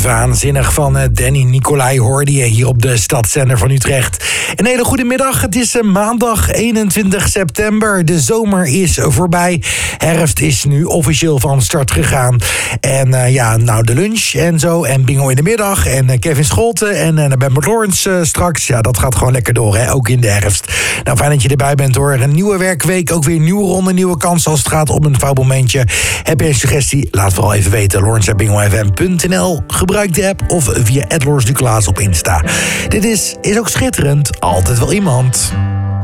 Waanzinnig van Danny Nicolai hoorde je hier op de Stadszender van Utrecht. Een hele goede middag. Het is maandag 21 september. De zomer is voorbij. Herfst is nu officieel van start gegaan. En de lunch en zo. En bingo in de middag. En Kevin Scholten. En Ben Lawrence straks. Ja, dat gaat gewoon lekker door, hè? Ook in de herfst. Nou, fijn dat je erbij bent, hoor. Een nieuwe werkweek. Ook weer een nieuwe ronde, nieuwe kans als het gaat om een foutmomentje. Heb je een suggestie? Laat vooral even weten. Lawrence@bingofm.nl. Gebruik de app of via @LawrenceDuclaas op Insta. Dit is ook schitterend. Altijd wel iemand.